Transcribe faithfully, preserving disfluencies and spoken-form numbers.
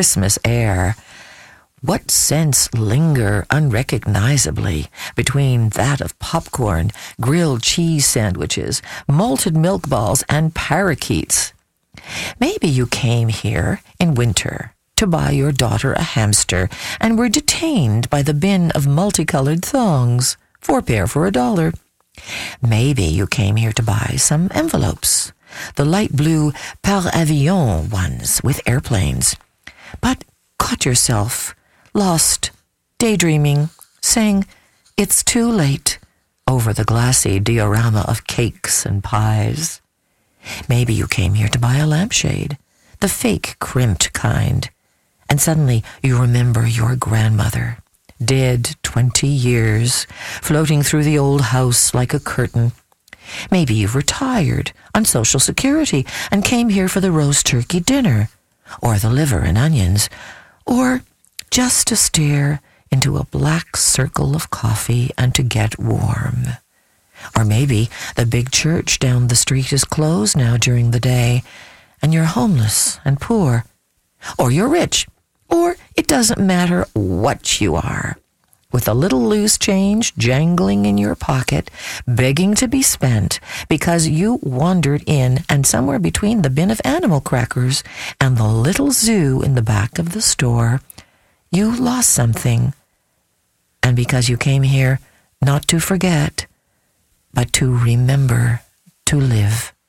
Christmas air. What scents linger unrecognizably between that of popcorn, grilled cheese sandwiches, malted milk balls, and parakeets? Maybe you came here in winter to buy your daughter a hamster and were detained by the bin of multicolored thongs, four pair for a dollar. Maybe you came here to buy some envelopes, the light blue par avion ones with airplanes, but caught yourself lost, daydreaming, saying, "It's too late," over the glassy diorama of cakes and pies. Maybe you came here to buy a lampshade, the fake crimped kind, and suddenly you remember your grandmother, dead twenty years, floating through the old house like a curtain. Maybe you've retired on Social Security and came here for the roast turkey dinner, or the liver and onions, or just to stare into a black circle of coffee and to get warm. Or maybe the big church down the street is closed now during the day, and you're homeless and poor. Or you're rich. Or it doesn't matter what you are. With a little loose change jangling in your pocket, begging to be spent because you wandered in and somewhere between the bin of animal crackers and the little zoo in the back of the store, you lost something. And because you came here not to forget, but to remember to live.